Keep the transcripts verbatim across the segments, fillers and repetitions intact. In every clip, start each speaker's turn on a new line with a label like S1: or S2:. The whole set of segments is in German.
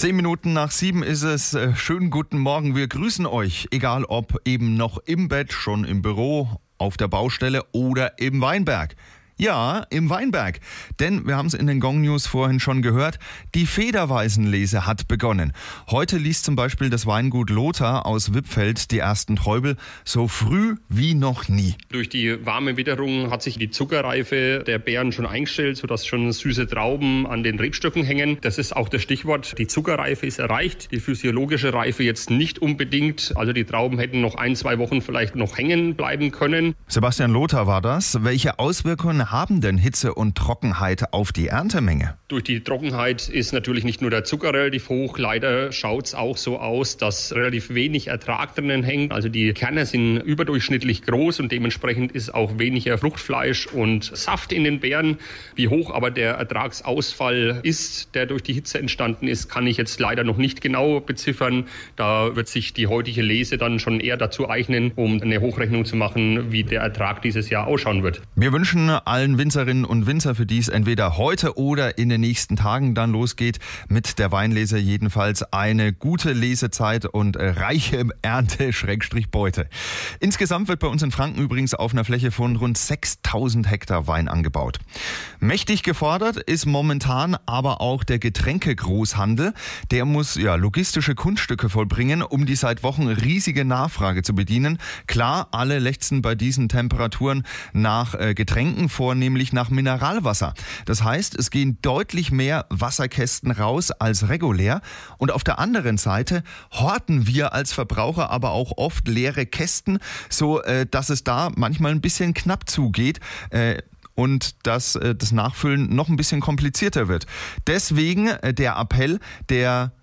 S1: Zehn Minuten nach sieben ist es. Schönen guten Morgen. Wir grüßen euch, egal ob eben noch im Bett, schon im Büro, auf der Baustelle oder im Weinberg. Ja, im Weinberg. Denn wir haben es in den Gong News vorhin schon gehört, die Federweißenlese hat begonnen. Heute liest zum Beispiel das Weingut Lothar aus Wippfeld die ersten Träubel so früh wie noch nie.
S2: Durch die warme Witterung hat sich die Zuckerreife der Beeren schon eingestellt, sodass schon süße Trauben an den Rebstöcken hängen. Das ist auch das Stichwort. Die Zuckerreife ist erreicht, die physiologische Reife jetzt nicht unbedingt. Also die Trauben hätten noch ein, zwei Wochen vielleicht noch hängen bleiben können.
S1: Sebastian Lothar war das. Welche Auswirkungen haben denn Hitze und Trockenheit auf die Erntemenge?
S2: Durch die Trockenheit ist natürlich nicht nur der Zucker relativ hoch. Leider schaut es auch so aus, dass relativ wenig Ertrag drinnen hängt. Also die Kerne sind überdurchschnittlich groß und dementsprechend ist auch weniger Fruchtfleisch und Saft in den Beeren. Wie hoch aber der Ertragsausfall ist, der durch die Hitze entstanden ist, kann ich jetzt leider noch nicht genau beziffern. Da wird sich die heutige Lese dann schon eher dazu eignen, um eine Hochrechnung zu machen, wie der Ertrag dieses Jahr ausschauen wird.
S1: Wir wünschen allen Winzerinnen und Winzer, für die es entweder heute oder in den nächsten Tagen dann losgeht, mit der Weinlese jedenfalls eine gute Lesezeit und reiche Ernte Schrägstrich Beute. Insgesamt wird bei uns in Franken übrigens auf einer Fläche von rund sechstausend Hektar Wein angebaut. Mächtig gefordert ist momentan aber auch der Getränkegroßhandel. Der muss ja logistische Kunststücke vollbringen, um die seit Wochen riesige Nachfrage zu bedienen. Klar, alle lechzen bei diesen Temperaturen nach äh, Getränken vor, nämlich nach Mineralwasser. Das heißt, es gehen deutlich mehr Wasserkästen raus als regulär. Und auf der anderen Seite horten wir als Verbraucher aber auch oft leere Kästen, so äh, dass es da manchmal ein bisschen knapp zugeht. Äh, Und dass äh, das Nachfüllen noch ein bisschen komplizierter wird. Deswegen äh, der Appell der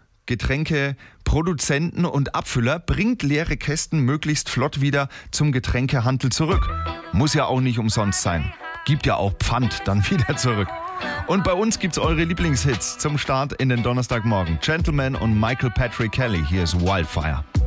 S1: Getränkeproduzenten und Abfüller: bringt leere Kästen möglichst flott wieder zum Getränkehandel zurück. Muss ja auch nicht umsonst sein. Gibt ja auch Pfand dann wieder zurück. Und bei uns gibt's eure Lieblingshits zum Start in den Donnerstagmorgen. Gentleman und Michael Patrick Kelly. Hier ist Wildfire.